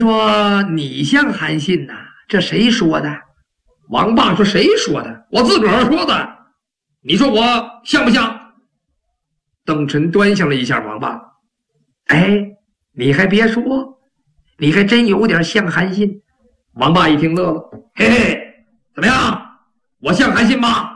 说你像韩信呐？这谁说的？ 王霸说谁说的？我自个儿说的。你说我像不像？邓晨端详了一下王霸。 哎，你还别说，你还真有点像韩信。 王霸一听乐了，嘿嘿，怎么样？我像韩信吗？